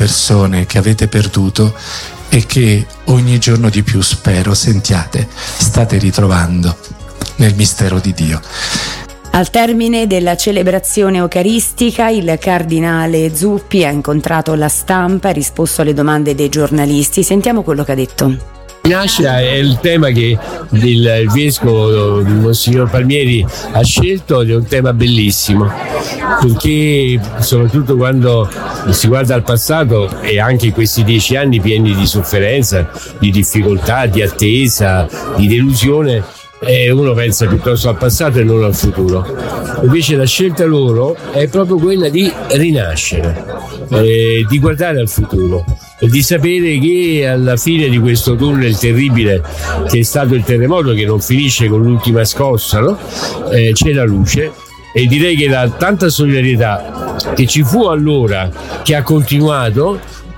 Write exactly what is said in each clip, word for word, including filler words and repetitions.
persone che avete perduto e che ogni giorno di più, spero, sentiate, state ritrovando nel mistero di Dio. Al termine della celebrazione eucaristica, il cardinale Zuppi ha incontrato la stampa e ha risposto alle domande dei giornalisti. Sentiamo quello che ha detto. Nascita è il tema che il vescovo Monsignor Palmieri ha scelto, ed è un tema bellissimo, perché soprattutto quando si guarda al passato e anche in questi dieci anni pieni di sofferenza, di difficoltà, di attesa, di delusione, e uno pensa piuttosto al passato e non al futuro. Invece la scelta loro è proprio quella di rinascere, eh, di guardare al futuro e di sapere che alla fine di questo tunnel terribile che è stato il terremoto, che non finisce con l'ultima scossa, no? eh, c'è la luce. E direi che la tanta solidarietà che ci fu allora, che ha continuato,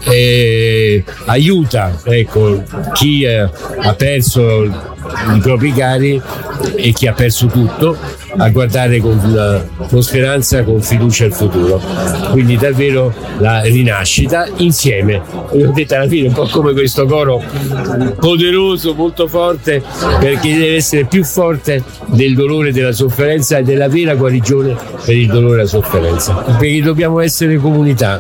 eh, aiuta, ecco, chi eh, ha perso i propri cari e chi ha perso tutto a guardare con, con speranza, con fiducia al futuro. Quindi davvero la rinascita insieme. Io ho detto alla fine un po' come questo coro poderoso, molto forte, perché deve essere più forte del dolore e della sofferenza e della vera guarigione per il dolore e la sofferenza, perché dobbiamo essere comunità.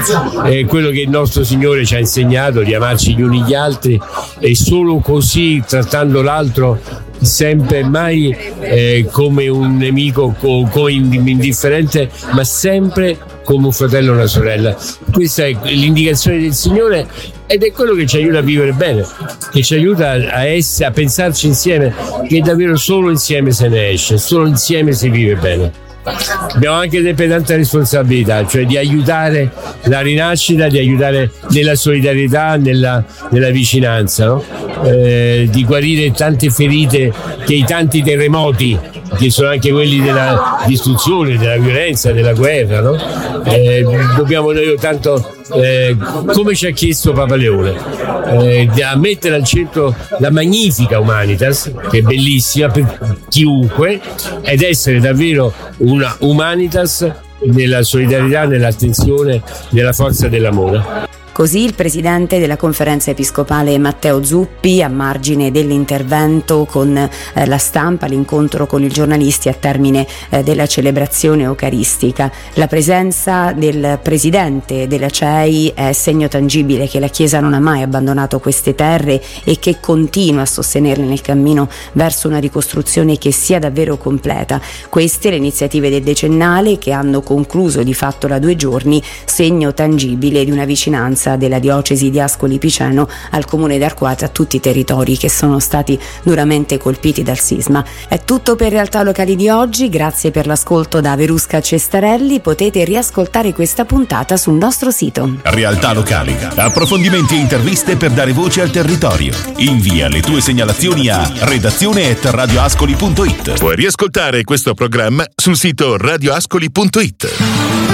È quello che il nostro Signore ci ha insegnato, di amarci gli uni gli altri, e solo così, trattando l'altro sempre mai eh, come un nemico, co- come indifferente, ma sempre come un fratello o una sorella. Questa è l'indicazione del Signore ed è quello che ci aiuta a vivere bene, che ci aiuta a, essere, a pensarci insieme, che davvero solo insieme se ne esce, solo insieme si vive bene. Abbiamo anche sempre tanta responsabilità, cioè di aiutare la rinascita, di aiutare nella solidarietà, nella, nella vicinanza, no? eh, di guarire tante ferite che i tanti terremoti, che sono anche quelli della distruzione, della violenza, della guerra, no? eh, dobbiamo noi tanto, eh, come ci ha chiesto Papa Leone, eh, a mettere al centro la magnifica Humanitas, che è bellissima per chiunque, ed essere davvero una Humanitas nella solidarietà, nell'attenzione, nella forza dell'amore. Così il presidente della Conferenza Episcopale Matteo Zuppi, a margine dell'intervento con eh, la stampa, l'incontro con i giornalisti a termine eh, della celebrazione eucaristica. La presenza del presidente della C E I è segno tangibile che la Chiesa non ha mai abbandonato queste terre e che continua a sostenerle nel cammino verso una ricostruzione che sia davvero completa. Queste le iniziative del decennale, che hanno concluso di fatto da due giorni, segno tangibile di una vicinanza della diocesi di Ascoli Piceno al comune di Arquata, a tutti i territori che sono stati duramente colpiti dal sisma. È tutto per Realtà Locali di oggi, grazie per l'ascolto da Verusca Cestarelli. Potete riascoltare questa puntata sul nostro sito. Realtà Locali, approfondimenti e interviste per dare voce al territorio. Invia le tue segnalazioni a redazione at radioascoli punto it. Puoi riascoltare questo programma sul sito radioascoli punto it.